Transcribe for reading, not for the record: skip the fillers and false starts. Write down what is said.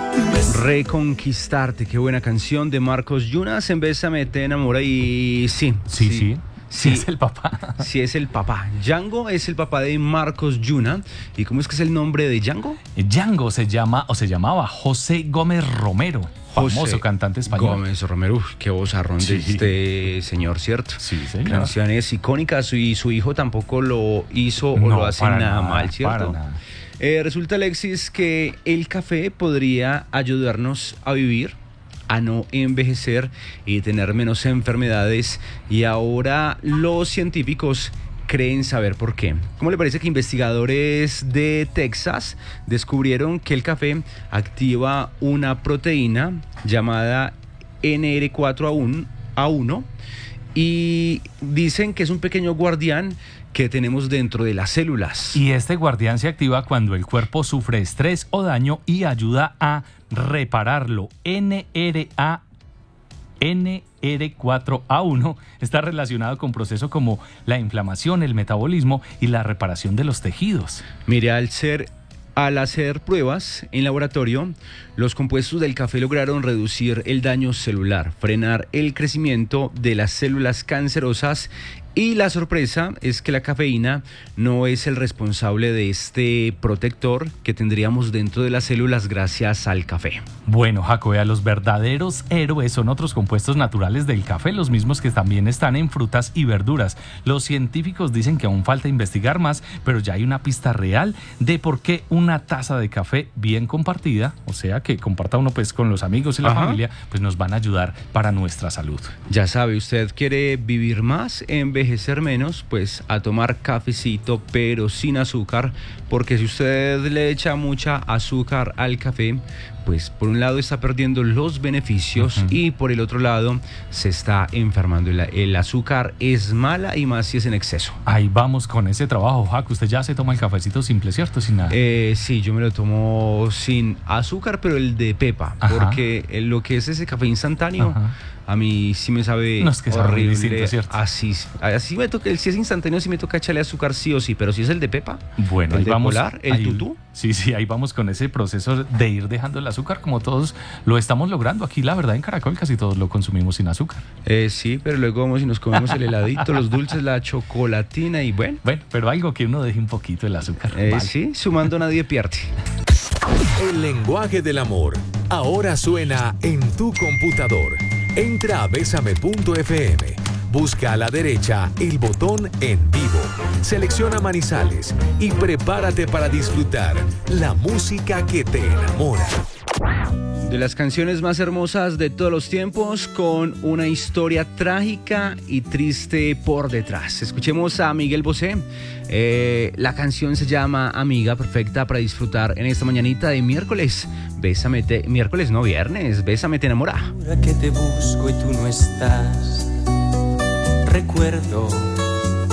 Reconquistarte, qué buena canción de Marcos Yunas. En Bésame te enamora y sí. Sí, es el papá. Sí, es el papá. Django es el papá de Marcos Yuna. ¿Y cómo es que es el nombre de Django? Django se llamaba José Gómez Romero, famoso cantante español. Gómez Romero, qué vozarrón de este señor, ¿cierto? Sí, señor. Canciones icónicas y su hijo tampoco lo hizo o lo hace nada mal, ¿cierto? Para nada. Resulta, Alexis, que el café podría ayudarnos a vivir, a no envejecer y tener menos enfermedades, y ahora los científicos creen saber por qué. ¿Cómo le parece que investigadores de Texas descubrieron que el café activa una proteína llamada NR4A1 y dicen que es un pequeño guardián que tenemos dentro de las células? Y este guardián se activa cuando el cuerpo sufre estrés o daño y ayuda a repararlo. NR4A1 está relacionado con procesos como la inflamación, el metabolismo y la reparación de los tejidos. Mire, al hacer pruebas en laboratorio, los compuestos del café lograron reducir el daño celular, frenar el crecimiento de las células cancerosas, y la sorpresa es que la cafeína no es el responsable de este protector que tendríamos dentro de las células gracias al café. Bueno, Jacobea, los verdaderos héroes son otros compuestos naturales del café, los mismos que también están en frutas y verduras. Los científicos dicen que aún falta investigar más, pero ya hay una pista real de por qué una taza de café bien compartida, o sea, que comparta uno pues con los amigos y la familia, pues nos van a ayudar para nuestra salud. Ya sabe, usted quiere vivir más, envejecer menos, pues a tomar cafecito, pero sin azúcar, porque si usted le echa mucha azúcar al café, pues por un lado está perdiendo los beneficios y por el otro lado se está enfermando. El azúcar es mala y más si es en exceso. Ahí vamos con ese trabajo, Jaco. Usted ya se toma el cafecito simple, ¿cierto? Sin nada. Sí, yo me lo tomo sin azúcar, pero el de pepa, porque lo que es ese café instantáneo, a mí sí me sabe horrible. Distinto, ¿cierto? Así me toca, si es instantáneo sí me toca echarle azúcar sí o sí, pero si es el de pepa, bueno, el ahí de vamos, Polar, el tutú. Sí, ahí vamos con ese proceso de ir dejando el azúcar, como todos lo estamos logrando. Aquí, la verdad, en Caracol casi todos lo consumimos sin azúcar. Sí, pero luego vamos y nos comemos el heladito, los dulces, la chocolatina y bueno. Bueno, pero algo que uno deje un poquito el azúcar. Vale. Sí, sumando nadie pierde. El lenguaje del amor ahora suena en tu computador. Entra a Bésame.fm. Busca a la derecha el botón En Vivo. Selecciona Manizales y prepárate para disfrutar la música que te enamora. De las canciones más hermosas de todos los tiempos, con una historia trágica y triste por detrás. Escuchemos a Miguel Bosé. La canción se llama Amiga, perfecta para disfrutar en esta mañanita de miércoles. Viernes. Bésame te enamora. Que te busco y tú no estás. Recuerdo